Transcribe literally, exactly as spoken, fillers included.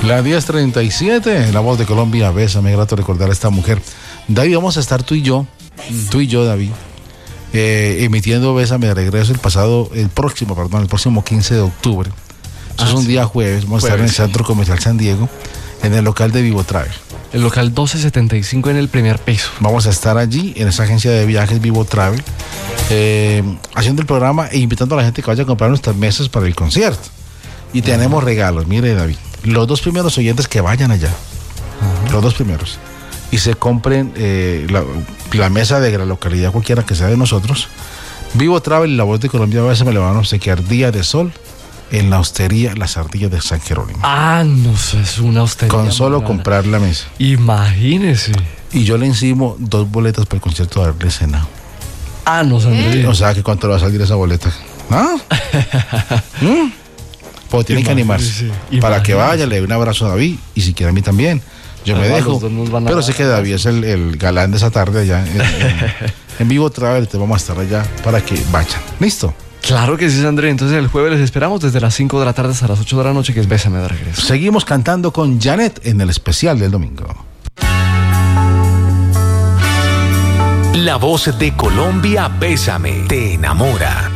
La diez treinta y siete, La Voz de Colombia, Bésame, grato recordar a esta mujer. David, vamos a estar tú y yo, mm. tú y yo, David, eh, emitiendo Bésame de regreso el pasado, el próximo, perdón, el próximo quince de octubre. Eso ah, es un sí. día jueves, vamos jueves, a estar en el sí. Centro Comercial San Diego, en el local de Vivo Travel. El local doce setenta y cinco en el primer piso. Vamos a estar allí, en esa agencia de viajes Vivo Travel, eh, haciendo el programa e invitando a la gente que vaya a comprar nuestras mesas para el concierto. Y uh-huh. tenemos regalos, mire, David. Los dos primeros oyentes que vayan allá, uh-huh. los dos primeros, y se compren eh, la, la mesa de la localidad cualquiera que sea de nosotros, Vivo Travel y La Voz de Colombia a veces me le van a obsequiar día de sol en la hostería Las Ardillas de San Jerónimo. Ah, no, es una hostería. Con solo rara. Comprar la mesa. Imagínese. Y yo le encimo dos boletas para el concierto de Arle Senado. Ah, no, Sandrine. O sea, que cuánto le va a salir esa boleta. ¿Ah? ¿Mm? Pues tienen que animarse. Sí. Para que vaya, le dé un abrazo a David y si quiere a mí también. Yo me dejo. Pero sé que David es el, el galán de esa tarde allá en, en, en Vivo Travel. Te vamos a estar allá para que vayan. ¿Listo? Claro que sí, Sandrine. Entonces el jueves les esperamos desde las cinco de la tarde hasta las ocho de la noche, que es Bésame de regreso. Seguimos cantando con Janet en el especial del domingo. La Voz de Colombia, Bésame, te enamora.